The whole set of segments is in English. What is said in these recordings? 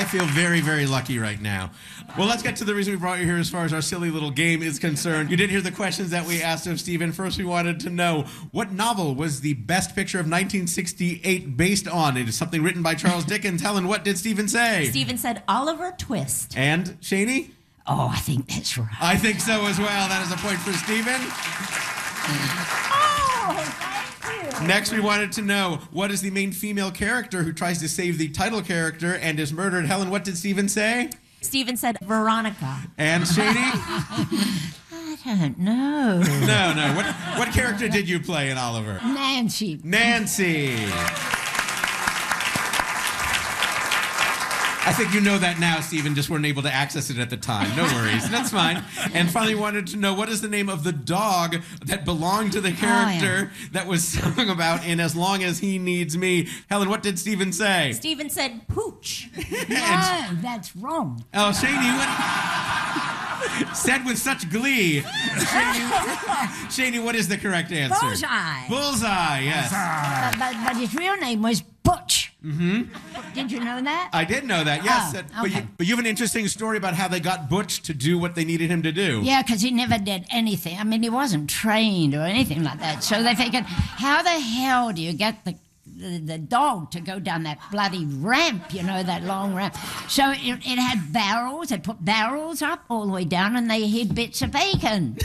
I feel very, very lucky right now. Well, let's get to the reason we brought you here as far as our silly little game is concerned. You did hear the questions that we asked of Stephen. First, we wanted to know, what novel was the best picture of 1968 based on? It is something written by Charles Dickens. Helen, what did Stephen say? Stephen said Oliver Twist. And Shani? Oh, I think that's right. I think so as well. That is a point for Stephen. Oh, thank you. Next, we wanted to know, what is the main female character who tries to save the title character and is murdered? Helen, what did Stephen say? Stephen said Veronica. And Shani? I don't know. No. What character did you play in Oliver? Nancy. Nancy. I think you know that now, Stephen, just weren't able to access it at the time. No worries. That's fine. And finally wanted to know, what is the name of the dog that belonged to the character that was sung about in As Long As He Needs Me? Helen, what did Stephen say? Stephen said Pooch. No, that's wrong. Oh, Shani, what? Said with such glee. Shani, what is the correct answer? Bullseye. Bullseye, yes. But his real name was Butch. Mm-hmm. Did you know that? I did know that, yes. Oh, okay. But you have an interesting story about how they got Butch to do what they needed him to do. Yeah, because he never did anything. I mean, he wasn't trained or anything like that. So they figured, how the hell do you get the dog to go down that bloody ramp, you know, that long ramp? So it had barrels. They put barrels up all the way down, and they hid bits of bacon.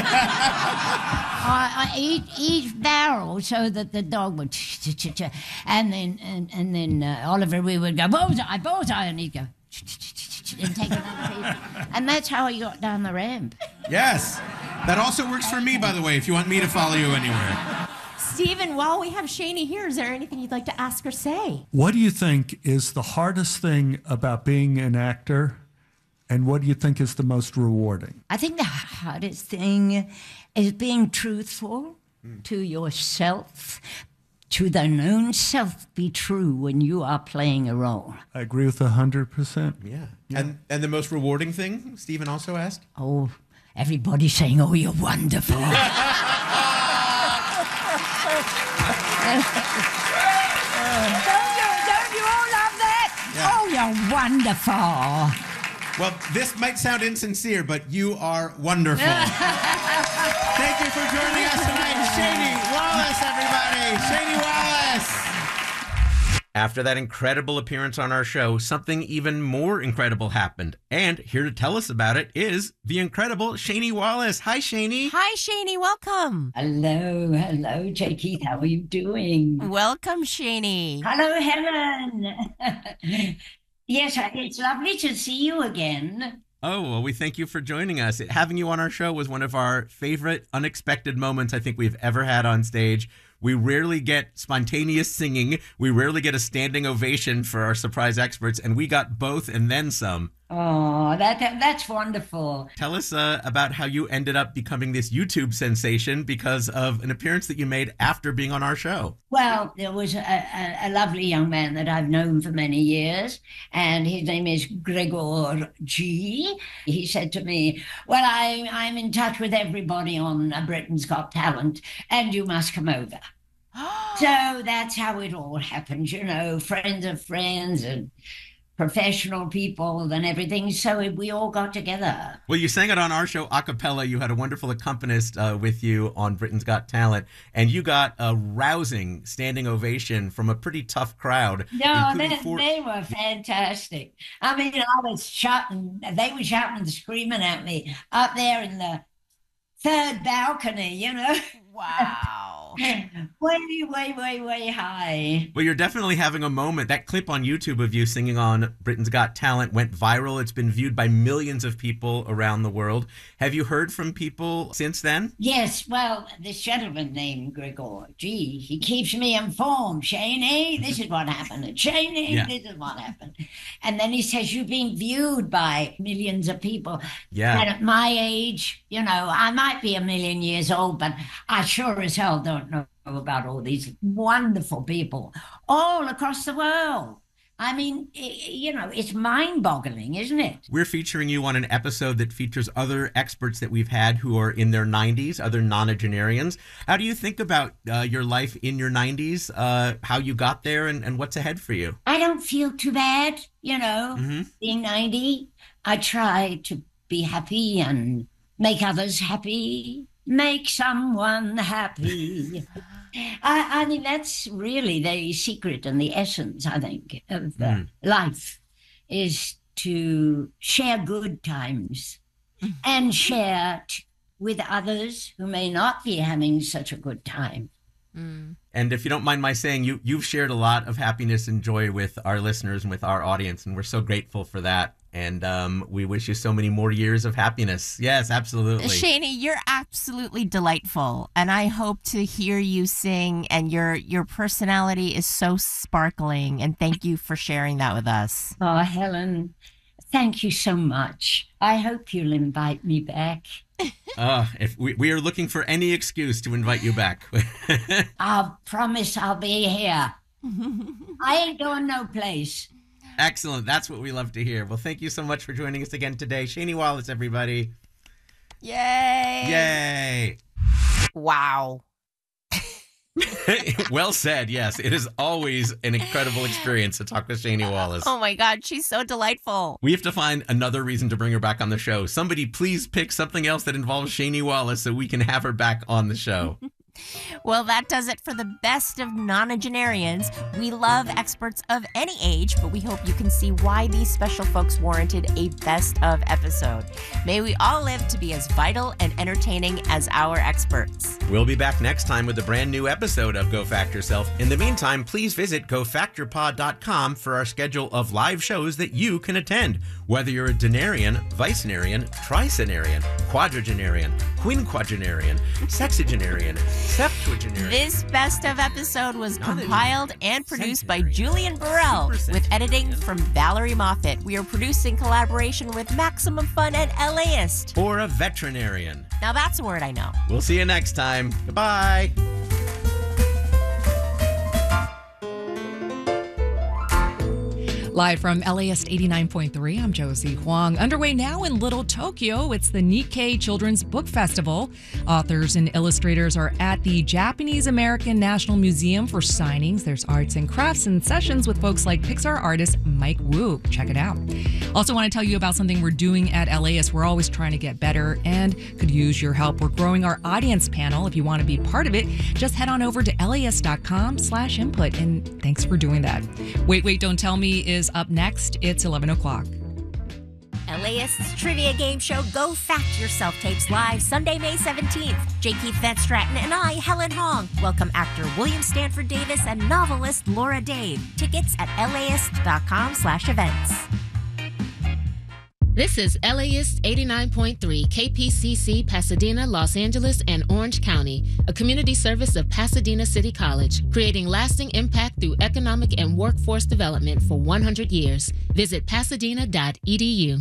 Each barrel, so that the dog would, and then Oliver, we would go bullseye, bullseye, and he'd go and take another piece, and that's how he got down the ramp. Yes, that also works for me, by the way. If you want me to follow you anywhere. Stephen, while we have Shani here, is there anything you'd like to ask or say? What do you think is the hardest thing about being an actor, and what do you think is the most rewarding? I think the hardest thing is being truthful to yourself, to thine own self. Be true when you are playing a role. I agree with 100%. Yeah. And the most rewarding thing, Stephen also asked? Oh, everybody's saying, oh, you're wonderful. Don't you all love that? Yeah. Oh, you're wonderful. Well, this might sound insincere, but you are wonderful. Thank you for joining us tonight. Shani Wallis, everybody. Shani Wallis. After that incredible appearance on our show, something even more incredible happened. And here to tell us about it is the incredible Shani Wallis. Hi, Shani. Hi, Shani. Welcome. Hello, J. Keith. How are you doing? Welcome, Shani. Hello, Helen. Yes, it's lovely to see you again. Oh, well, we thank you for joining us. Having you on our show was one of our favorite unexpected moments I think we've ever had on stage. We rarely get spontaneous singing. We rarely get a standing ovation for our surprise experts, and we got both and then some. Oh, that's wonderful. Tell us about how you ended up becoming this YouTube sensation because of an appearance that you made after being on our show. Well, there was a lovely young man that I've known for many years, and his name is Gregor G. He said to me, well, I'm in touch with everybody on Britain's Got Talent, and you must come over. So that's how it all happened, you know, friends of friends and professional people and everything. So we all got together. Well, you sang it on our show a cappella. You had a wonderful accompanist with you on Britain's Got Talent, and you got a rousing standing ovation from a pretty tough crowd. No, they were fantastic. I mean, I was shouting, they were shouting and screaming at me up there in the third balcony, you know. Wow. Way high. Well, you're definitely having a moment. That clip on YouTube of you singing on Britain's Got Talent went viral. It's been viewed by millions of people around the world. Have you heard from people since then? Yes, well, this gentleman named Gregor, gee, he keeps me informed. Shani, this is what happened. Shani, This is what happened. And then he says, you're being viewed by millions of people. Yeah. And at my age, you know, I might be a million years old, but I sure as hell don't know about all these wonderful people all across the world. I mean, it's mind-boggling, isn't it? We're featuring you on an episode that features other experts that we've had who are in their 90s, other nonagenarians. How do you think about your life in your 90s, how you got there, and what's ahead for you? I don't feel too bad, being 90. I try to be happy and make others happy, make someone happy. I mean, that's really the secret and the essence, I think, of life, is to share good times and share with others who may not be having such a good time. And if you don't mind my saying, you've shared a lot of happiness and joy with our listeners and with our audience, and we're so grateful for that. And we wish you so many more years of happiness. Yes, absolutely. Shani, you're absolutely delightful, and I hope to hear you sing, and your personality is so sparkling, and thank you for sharing that with us. Oh, Helen, thank you so much. I hope you'll invite me back. If we are looking for any excuse to invite you back. I promise I'll be here. I ain't going no place. Excellent. That's what we love to hear. Well, thank you so much for joining us again today. Shani Wallace, everybody. Yay. Yay. Wow. Well said. Yes, it is always an incredible experience to talk with Shani Wallace. Oh my God, she's so delightful. We have to find another reason to bring her back on the show. Somebody please pick something else that involves Shani Wallace so we can have her back on the show. Well, that does it for the best of nonagenarians. We love experts of any age, but we hope you can see why these special folks warranted a best of episode. May we all live to be as vital and entertaining as our experts. We'll be back next time with a brand new episode of Go Fact Yourself. In the meantime, please visit gofactyourpod.com for our schedule of live shows that you can attend. Whether you're a denarian, vicenarian, tricenarian, quadragenarian, quinquagenarian, sexagenarian, septuagenarian. This best of episode was compiled and produced by Julian Burrell with editing from Valerie Moffat. We are produced in collaboration with Maximum Fun and LAist. Or a veterinarian. Now that's a word I know. We'll see you next time. Goodbye. Live from LAist 89.3, I'm Josie Huang. Underway now in Little Tokyo, it's the Nikkei Children's Book Festival. Authors and illustrators are at the Japanese American National Museum for signings. There's arts and crafts and sessions with folks like Pixar artist Mike Wu. Check it out. Also want to tell you about something we're doing at LAist. We're always trying to get better and could use your help. We're growing our audience panel. If you want to be part of it, just head on over to laist.com/input. And thanks for doing that. Wait, Don't Tell Me is up next. It's 11 o'clock. LAist's trivia game show Go Fact Yourself tapes live Sunday, May 17th. J. Keith Van Stratton and I, Helen Hong, welcome actor William Stanford Davis and novelist Laura Dave. Tickets at laist.com/events. This is LAist 89.3 KPCC, Pasadena, Los Angeles, and Orange County, a community service of Pasadena City College, creating lasting impact through economic and workforce development for 100 years. Visit pasadena.edu.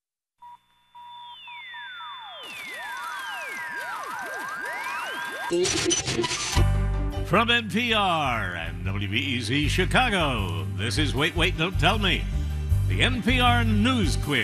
From NPR and WBEZ Chicago, this is Wait, Don't Tell Me, the NPR News Quiz.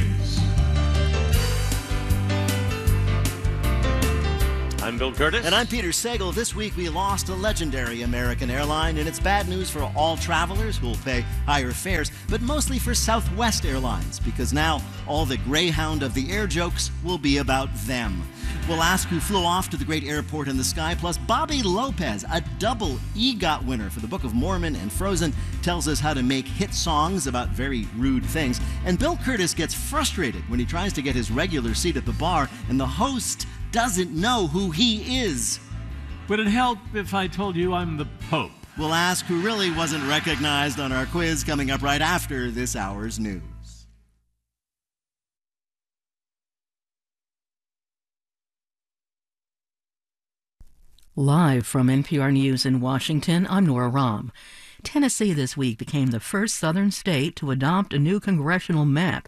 I'm Bill Curtis. And I'm Peter Sagal. This week we lost a legendary American airline, and it's bad news for all travelers who will pay higher fares, but mostly for Southwest Airlines, because now all the Greyhound of the air jokes will be about them. We'll ask who flew off to the great airport in the sky, plus Bobby Lopez, a double EGOT winner for the Book of Mormon and Frozen, tells us how to make hit songs about very rude things. And Bill Curtis gets frustrated when he tries to get his regular seat at the bar, and the host doesn't know who he is. Would it help if I told you I'm the Pope? We'll ask who really wasn't recognized on our quiz coming up right after this hour's news. Live from NPR News in Washington, I'm Nora Rahm. Tennessee this week became the first southern state to adopt a new congressional map.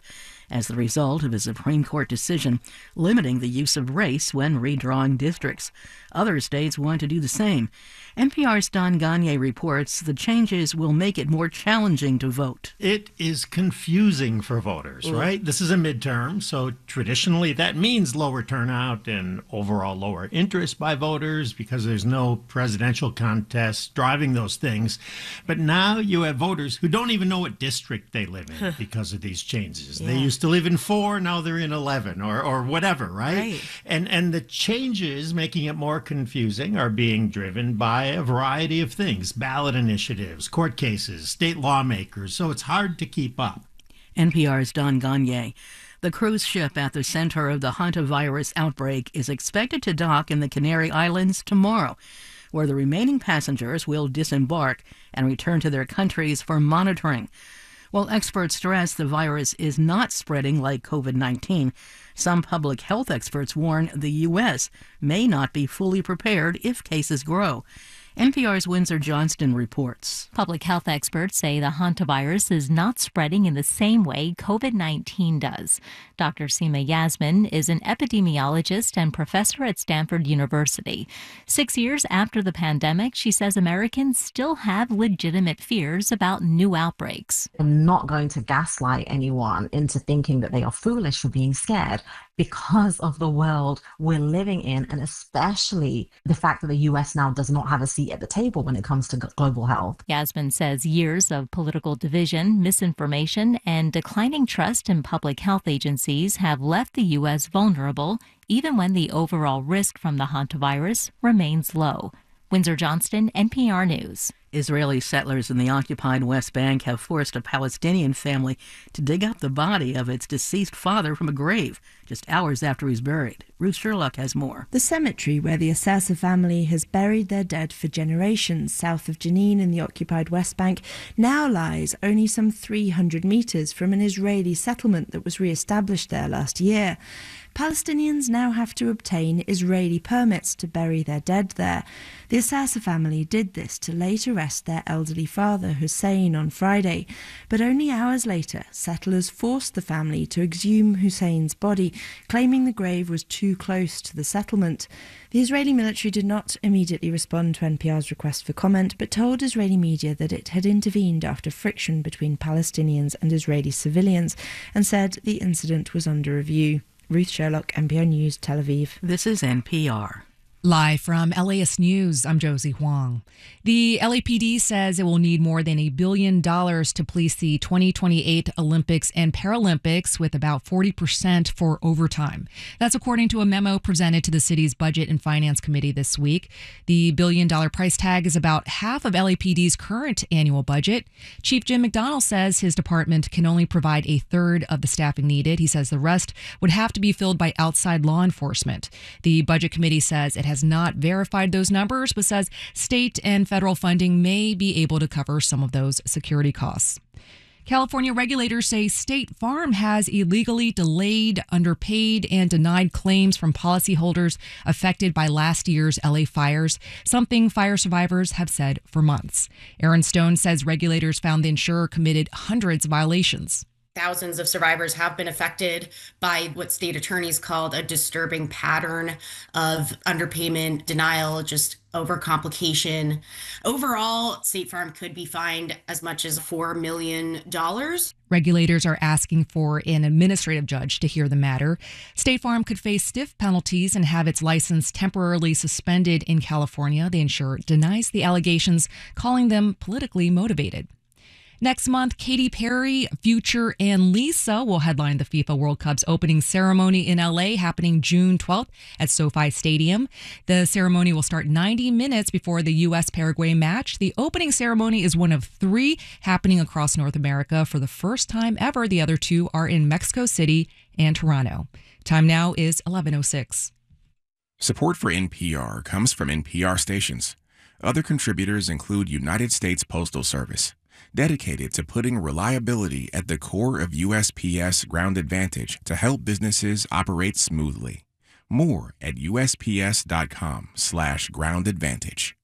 as the result of a Supreme Court decision limiting the use of race when redrawing districts. Other states want to do the same. NPR's Don Gagne reports the changes will make it more challenging to vote. It is confusing for voters, right? This is a midterm, so traditionally that means lower turnout and overall lower interest by voters because there's no presidential contest driving those things. But now you have voters who don't even know what district they live in because of these changes. They used to live in 4, now they're in 11 or whatever, right? And the changes making it more confusing are being driven by a variety of things: ballot initiatives, court cases, state lawmakers, so it's hard to keep up. NPR's Don Gagne. The cruise ship at the center of the hantavirus outbreak is expected to dock in the Canary Islands tomorrow, where the remaining passengers will disembark and return to their countries for monitoring. While experts stress the virus is not spreading like COVID-19, some public health experts warn the U.S. may not be fully prepared if cases grow. NPR's Windsor Johnston reports. Public health experts say the hantavirus is not spreading in the same way COVID-19 does. Dr. Seema Yasmin is an epidemiologist and professor at Stanford University. 6 years after the pandemic, she says Americans still have legitimate fears about new outbreaks. I'm not going to gaslight anyone into thinking that they are foolish for being scared because of the world we're living in, and especially the fact that the U.S. now does not have a seat at the table when it comes to global health. Yasmin says years of political division, misinformation, and declining trust in public health agencies have left the U.S. vulnerable, even when the overall risk from the hantavirus remains low. Windsor Johnston, NPR News. Israeli settlers in the occupied West Bank have forced a Palestinian family to dig up the body of its deceased father from a grave just hours after he's buried. Ruth Sherlock has more. The cemetery where the Assasa family has buried their dead for generations south of Jenin in the occupied West Bank now lies only some 300 meters from an Israeli settlement that was re-established there last year. Palestinians now have to obtain Israeli permits to bury their dead there. The Assasa family did this to later arrest their elderly father, Hussein, on Friday. But only hours later, settlers forced the family to exhume Hussein's body, claiming the grave was too close to the settlement. The Israeli military did not immediately respond to NPR's request for comment, but told Israeli media that it had intervened after friction between Palestinians and Israeli civilians and said the incident was under review. Ruth Sherlock, NPR News, Tel Aviv. This is NPR. Live from LAS News, I'm Josie Huang. The LAPD says it will need more than $1 billion to police the 2028 Olympics and Paralympics, with about 40% for overtime. That's according to a memo presented to the city's Budget and Finance Committee this week. The $1 billion price tag is about half of LAPD's current annual budget. Chief Jim McDonnell says his department can only provide a third of the staffing needed. He says the rest would have to be filled by outside law enforcement. The Budget Committee says it has not verified those numbers, but says state and federal funding may be able to cover some of those security costs. California regulators say State Farm has illegally delayed, underpaid, and denied claims from policyholders affected by last year's LA fires, something fire survivors have said for months. Aaron Stone says regulators found the insurer committed hundreds of violations. Thousands of survivors have been affected by what state attorneys called a disturbing pattern of underpayment, denial, just overcomplication. Overall, State Farm could be fined as much as $4 million. Regulators are asking for an administrative judge to hear the matter. State Farm could face stiff penalties and have its license temporarily suspended in California. The insurer denies the allegations, calling them politically motivated. Next month, Katy Perry, Future, and Lisa will headline the FIFA World Cup's opening ceremony in LA, happening June 12th at SoFi Stadium. The ceremony will start 90 minutes before the U.S.-Paraguay match. The opening ceremony is one of 3 happening across North America for the first time ever. The other 2 are in Mexico City and Toronto. Time now is 11:06. Support for NPR comes from NPR stations. Other contributors include United States Postal Service, dedicated to putting reliability at the core of USPS Ground Advantage to help businesses operate smoothly. More at USPS.com/groundadvantage.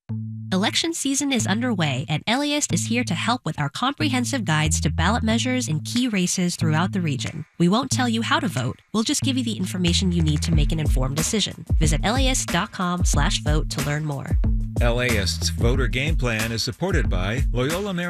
Election season is underway, and LAist is here to help with our comprehensive guides to ballot measures in key races throughout the region. We won't tell you how to vote. We'll just give you the information you need to make an informed decision. Visit LAist.com/vote to learn more. LAist's voter game plan is supported by Loyola Marymount